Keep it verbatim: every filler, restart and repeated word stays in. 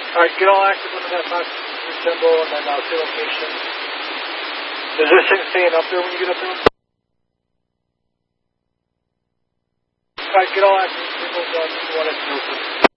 Alright, get all active under that five symbol and then uh, see location. Is this thing staying up there when you get up there? Alright, get all active symbols on one and two.